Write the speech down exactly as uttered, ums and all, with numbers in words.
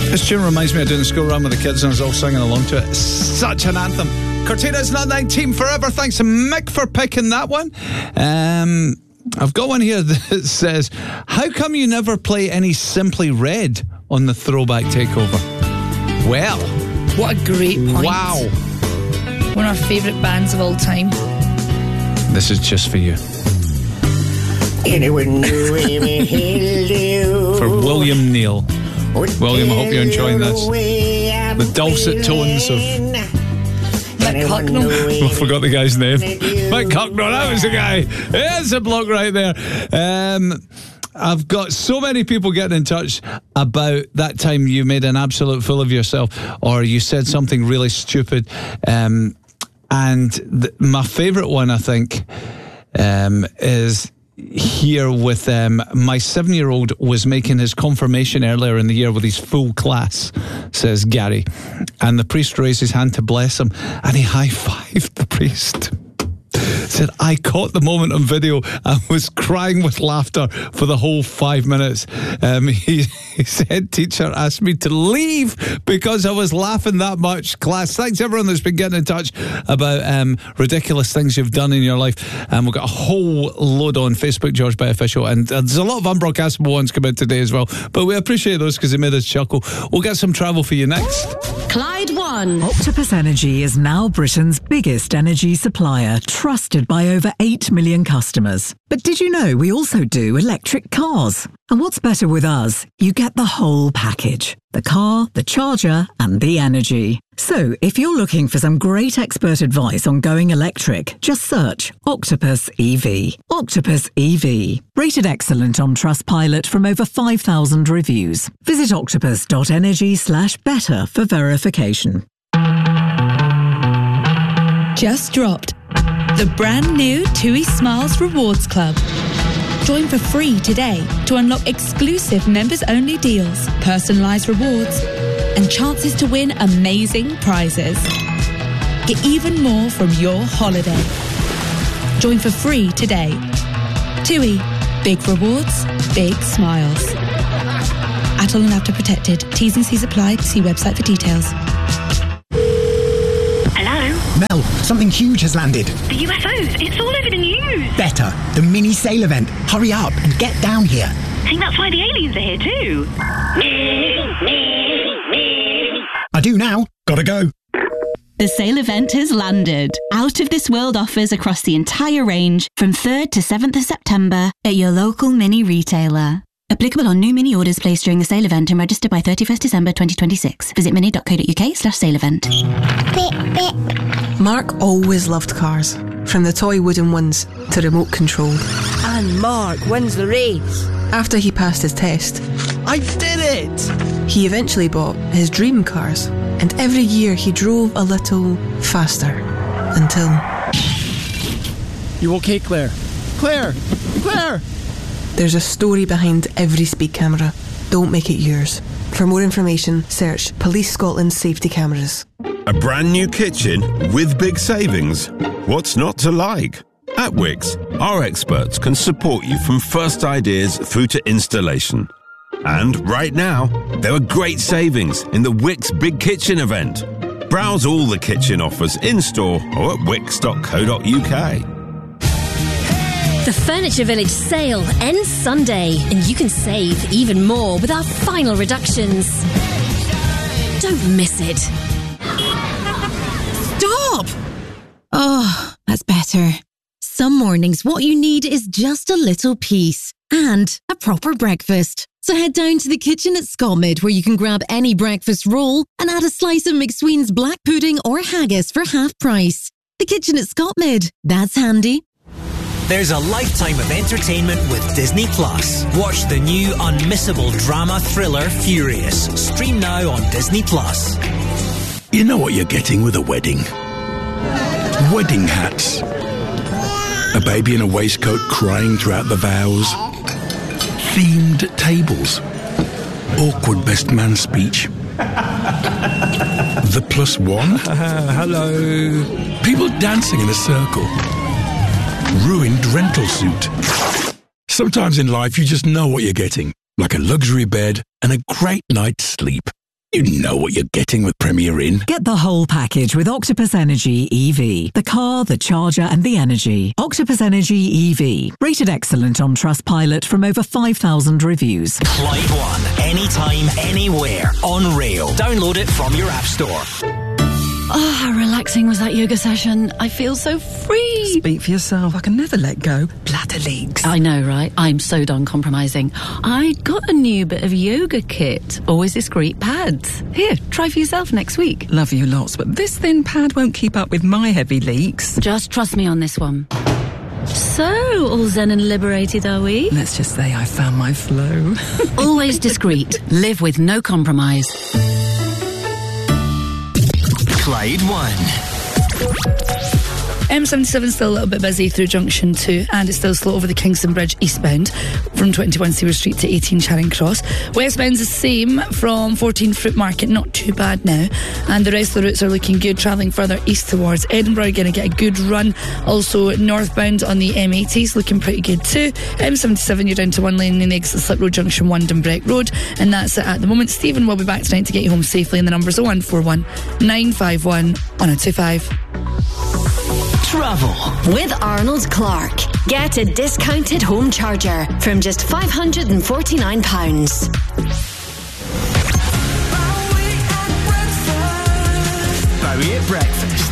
This tune reminds me of doing the school run with the kids and I was all singing along to it. Such an anthem. Cortina's Not nineteen Forever. Thanks to Mick for picking that one. Um, I've got one here that says, how come you never play any Simply Red on the Throwback Takeover? Well. What a great point. Wow. One of our favourite bands of all time. This is just for you. Anyone knew him for William Neal. William, I hope you're enjoying this. The dulcet tones of Mick Hucknall. I forgot the guy's name. Mick Hucknall, that was the guy. There's a bloke right there. Um, I've got so many people getting in touch about that time you made an absolute fool of yourself or you said something really stupid. Um, and th- my favourite one, I think, um, is here with um, my seven-year-old was making his confirmation earlier in the year with his full class, says Gary. And the priest raised his hand to bless him and he high-fived the priest. Said, I caught the moment on video and was crying with laughter for the whole five minutes. Um, he, his head teacher asked me to leave because I was laughing that much. Class, thanks everyone that's been getting in touch about um, ridiculous things you've done in your life. Um, we've got a whole load on Facebook, George Bay Official, and uh, there's a lot of unbroadcastable ones come in today as well. But we appreciate those because they made us chuckle. We'll get some travel for you next. Clyde One. Octopus Energy is now Britain's biggest energy supplier, trusted by over eight million customers. But did you know we also do electric cars? And what's better with us? You get the whole package. The car, the charger, and the energy. So, if you're looking for some great expert advice on going electric, just search Octopus E V. Octopus E V. Rated excellent on Trustpilot from over five thousand reviews. Visit octopus.energy slash better for verification. Just dropped. The brand new TUI Smiles Rewards Club. Join for free today to unlock exclusive members-only deals, personalised rewards, and chances to win amazing prizes. Get even more from your holiday. Join for free today. TUI. Big rewards, big smiles. Atoll and After Protected. T's and C's apply. See website for details. Mel, something huge has landed. The U F Os. It's all over the news. Better. The mini sail event. Hurry up and get down here. I think that's why the aliens are here too. I do now. Gotta go. The sale event has landed. Out of This World offers across the entire range from third to seventh of September at your local mini retailer. Applicable on new mini orders placed during the sale event and registered by thirty-first December twenty twenty-six. Visit mini.co.uk slash sale event. Mark always loved cars, from the toy wooden ones to remote control. And Mark wins the race. After he passed his test, I did it! He eventually bought his dream cars, and every year he drove a little faster, until... You okay, Claire? Claire! Claire! There's a story behind every speed camera. Don't make it yours. For more information, search Police Scotland Safety Cameras. A brand new kitchen with big savings? What's not to like? At Wix, our experts can support you from first ideas through to installation. And right now, there are great savings in the Wix Big Kitchen event. Browse all the kitchen offers in-store or at wix dot co dot uk. The Furniture Village sale ends Sunday, and you can save even more with our final reductions. Don't miss it. Stop! Oh, that's better. Some mornings what you need is just a little peace and a proper breakfast. So head down to the kitchen at Scotmid, where you can grab any breakfast roll and add a slice of McSween's black pudding or haggis for half price. The kitchen at Scotmid. That's handy. There's a lifetime of entertainment with Disney Plus. Watch the new unmissable drama thriller Furious. Stream now on Disney Plus. You know what you're getting with a wedding? Wedding hats. A baby in a waistcoat crying throughout the vows. Themed tables. Awkward best man speech. The plus one. Uh, hello. People dancing in a circle. Ruined rental suit. Sometimes in life you just know what you're getting, like a luxury bed and a great night's sleep. You know what you're getting with Premier Inn. Get the whole package with Octopus Energy E V. The car, the charger and the energy. Octopus Energy E V. Rated excellent on Trustpilot from over five thousand reviews. Clyde One. Anytime, anywhere. On rail. Download it from your app store. Oh, how relaxing was that yoga session. I feel so free. Speak for yourself. I can never let go. Bladder leaks. I know, right? I'm so done compromising. I got a new bit of yoga kit. Always discreet pads. Here, try for yourself next week. Love you lots, but this thin pad won't keep up with my heavy leaks. Just trust me on this one. So, all zen and liberated, are we? Let's just say I found my flow. Always discreet. Live with no compromise. Clyde One. M seventy-seven still a little bit busy through Junction two, and it's still slow over the Kingston Bridge eastbound from twenty-one Seaver Street to eighteen Charing Cross. Westbound's the same from fourteen Fruit Market, not too bad now. And the rest of the routes are looking good, travelling further east towards Edinburgh. You're going to get a good run. Also, northbound on the M eighty is looking pretty good too. M seventy-seven, you're down to one lane in the exit Slip Road Junction one, Dunbrec Road. And that's it at the moment. Stephen will be back tonight to get you home safely, and the number's oh one four one, nine five one, one oh two five. Travel with Arnold Clark. Get a discounted home charger from just five hundred forty-nine pounds. Bowie at breakfast.